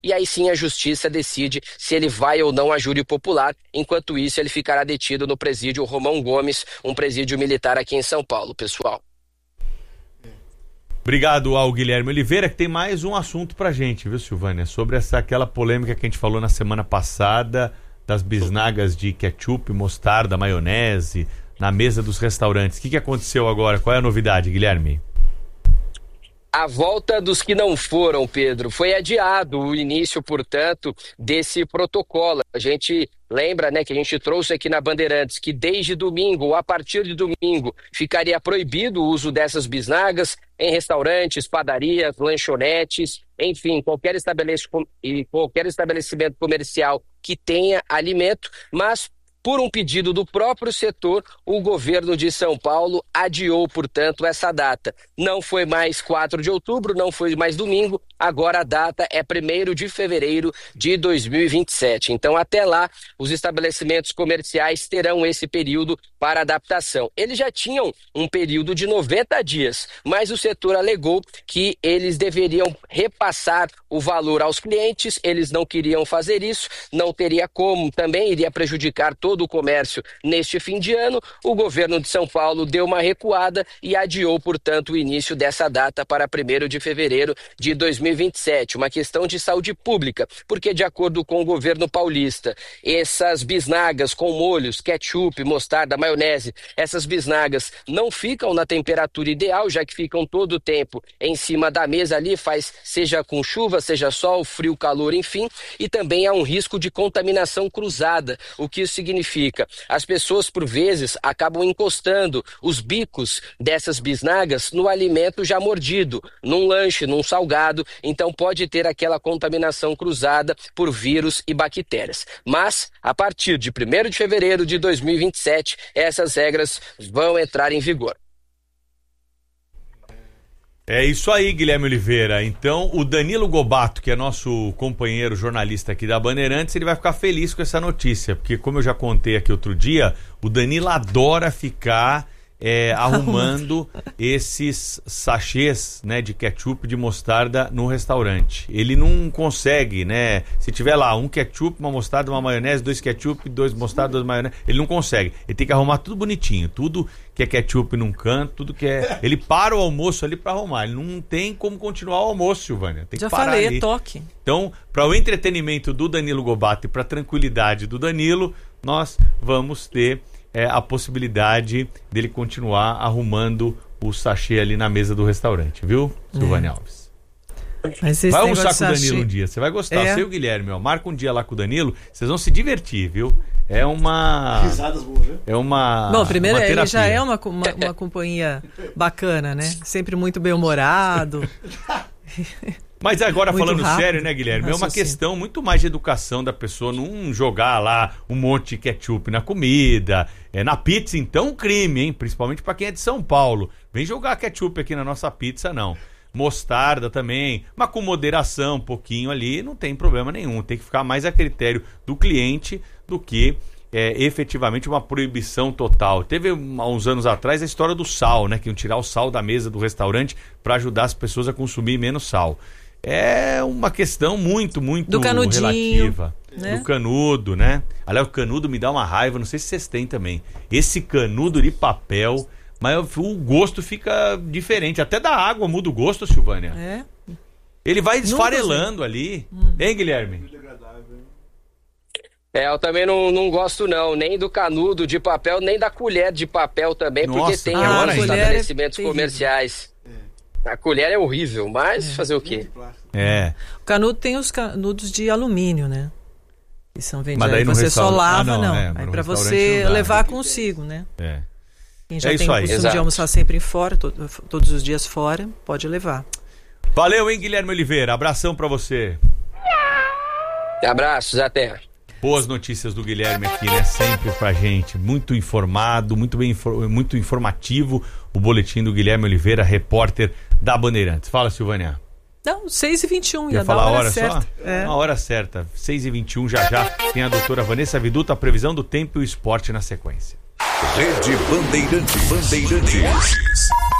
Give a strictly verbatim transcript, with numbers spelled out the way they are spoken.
e aí sim a justiça decide se ele vai ou não a júri popular. Enquanto isso, ele ficará detido no presídio Romão Gomes, um presídio militar aqui em São Paulo, pessoal. Obrigado ao Guilherme Oliveira, que tem mais um assunto pra gente, viu, Silvânia? Sobre essa aquela polêmica que a gente falou na semana passada, das bisnagas de ketchup, mostarda, maionese, na mesa dos restaurantes. O que, que aconteceu agora? Qual é a novidade, Guilherme? A volta dos que não foram, Pedro. Foi adiado o início, portanto, desse protocolo. A gente lembra, né, que a gente trouxe aqui na Bandeirantes que desde domingo, ou a partir de domingo, ficaria proibido o uso dessas bisnagas em restaurantes, padarias, lanchonetes, enfim, qualquer estabelecimento, qualquer estabelecimento comercial que tenha alimento, mas por um pedido do próprio setor, o governo de São Paulo adiou, portanto, essa data. Não foi mais quatro de outubro, não foi mais domingo, agora a data é primeiro de fevereiro de dois mil e vinte e sete. Então, até lá, os estabelecimentos comerciais terão esse período para adaptação. Eles já tinham um período de noventa dias, mas o setor alegou que eles deveriam repassar o valor aos clientes, eles não queriam fazer isso, não teria como, também iria prejudicar todo do comércio neste fim de ano. O governo de São Paulo deu uma recuada e adiou, portanto, o início dessa data para primeiro de fevereiro de dois mil e vinte e sete. Uma questão de saúde pública, porque de acordo com o governo paulista, essas bisnagas com molhos, ketchup, mostarda, maionese, essas bisnagas não ficam na temperatura ideal, já que ficam todo o tempo em cima da mesa ali, faz seja com chuva, seja sol, frio, calor, enfim, e também há um risco de contaminação cruzada, o que isso significa Significa, as pessoas por vezes acabam encostando os bicos dessas bisnagas no alimento já mordido, num lanche, num salgado, então pode ter aquela contaminação cruzada por vírus e bactérias. Mas, a partir de primeiro de fevereiro de dois mil e vinte e sete, essas regras vão entrar em vigor. É isso aí, Guilherme Oliveira. Então, o Danilo Gobato, que é nosso companheiro jornalista aqui da Bandeirantes, ele vai ficar feliz com essa notícia, porque como eu já contei aqui outro dia, o Danilo adora ficar é, arrumando esses sachês, né, de ketchup, de mostarda no restaurante. Ele não consegue, né? Se tiver lá um ketchup, uma mostarda, uma maionese, dois ketchup, dois mostarda, dois maionese, ele não consegue. Ele tem que arrumar tudo bonitinho, tudo que é ketchup num canto, tudo que é... Ele para o almoço ali para arrumar. Ele não tem como continuar o almoço, Silvânia. Tem que Já parar falei, ali. É toque. Então, para o entretenimento do Danilo Gobato e para a tranquilidade do Danilo, nós vamos ter é, a possibilidade dele continuar arrumando o sachê ali na mesa do restaurante, viu, Silvânia é. Alves? Mas vai almoçar com o Danilo um dia, você vai gostar. É. Você e o Guilherme, ó, marca um dia lá com o Danilo, vocês vão se divertir, viu? É uma... Risadas boas, viu? É uma... Bom, primeiro uma ele já é uma, uma, uma companhia bacana, né? Sempre muito bem-humorado. Mas agora, muito falando rápido, sério, né, Guilherme? É uma raciocínio. questão muito mais de educação da pessoa, não jogar lá um monte de ketchup na comida, é, na pizza, então, um crime, hein? Principalmente pra quem é de São Paulo. Vem jogar ketchup aqui na nossa pizza, não. Mostarda também, mas com moderação, um pouquinho ali, não tem problema nenhum. Tem que ficar mais a critério do cliente do que é, efetivamente uma proibição total. Teve há uns anos atrás a história do sal, né? Que iam tirar o sal da mesa do restaurante para ajudar as pessoas a consumir menos sal. É uma questão muito, muito do canudinho, relativa. Né? Do canudo, né? Aliás, o canudo me dá uma raiva, não sei se vocês têm também. Esse canudo de papel, mas o gosto fica diferente. Até da água muda o gosto, Silvânia. É. Ele vai esfarelando ali. Hum. Hein, Guilherme? É, eu também não, não gosto não, nem do canudo de papel, nem da colher de papel também, Nossa, porque tem ah, alguns estabelecimentos é comerciais. A colher é horrível, mas é. fazer o quê? É. O canudo tem os canudos de alumínio, né? Que são vendidos. Mas daí no você só restaurante... lava, ah, não. não. É, Aí no pra você dá, levar né? consigo, né? É. Quem já é tem o costume Exato. de almoçar sempre fora, to- todos os dias fora, pode levar. Valeu, hein, Guilherme Oliveira? Abração pra você. Abraços, até. Boas notícias do Guilherme aqui, né? Sempre pra gente. Muito informado, muito bem, muito informativo o boletim do Guilherme Oliveira, repórter da Bandeirantes. Fala, Silvânia. Não, seis e vinte e um, Ia ia falar dar a a hora, hora certa. só? É. Uma hora certa. seis e vinte e um, já já tem a doutora Vanessa Viduto, a previsão do tempo e o esporte na sequência. Rede Bandeirantes. Bandeirantes.